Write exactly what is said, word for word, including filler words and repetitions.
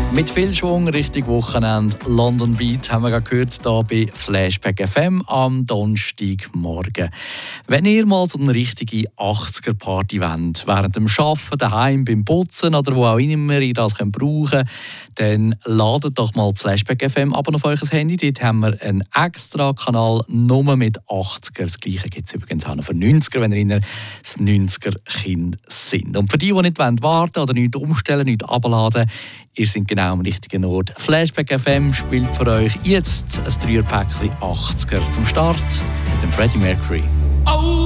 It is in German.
Mit viel Schwung Richtung Wochenende. London Beat haben wir gerade gehört hier bei Flashback F M am Donnerstagmorgen. Wenn ihr mal so eine richtige achtziger-Party wollt, während dem Arbeiten, daheim, beim Putzen oder wo auch immer ihr das könnt brauchen könnt, dann ladet doch mal Flashback F M ab auf euer Handy. Dort haben wir einen extra Kanal nur mit achtziger. Das Gleiche gibt es übrigens auch noch für neunziger, wenn ihr in das neunziger-Kind sind. Und für die, die nicht warten wollen oder nichts umstellen, nichts abladen, ihr seid genau am richtigen Ort. Flashback F M spielt für euch jetzt ein Dreierpäckchen achtziger zum Start mit dem Freddie Mercury.